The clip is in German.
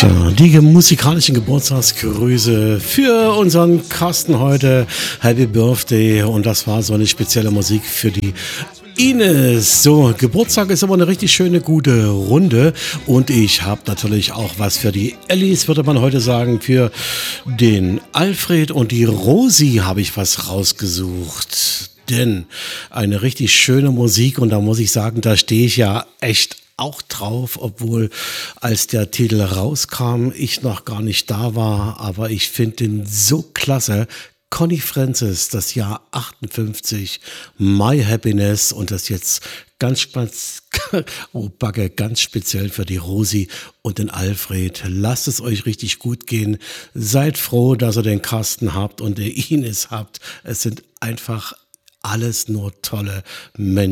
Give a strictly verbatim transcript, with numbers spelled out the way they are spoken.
Tja, die musikalischen Geburtstagsgrüße für unseren Carsten heute. Happy Birthday. Und das war so eine spezielle Musik für die Ines. So, Geburtstag ist aber eine richtig schöne, gute Runde. Und ich habe natürlich auch was für die Ellis, würde man heute sagen. Für den Alfred und die Rosi habe ich was rausgesucht. Denn eine richtig schöne Musik, und da muss ich sagen, da stehe ich ja echt auch drauf, obwohl als der Titel rauskam, ich noch gar nicht da war, aber ich finde den so klasse. Connie Francis, das Jahr achtundfünfzig, My Happiness, und das jetzt ganz, spaz- oh Backe, ganz speziell für die Rosi und den Alfred. Lasst es euch richtig gut gehen. Seid froh, dass ihr den Carsten habt und den Ines habt. Es sind einfach alles nur tolle Menschen.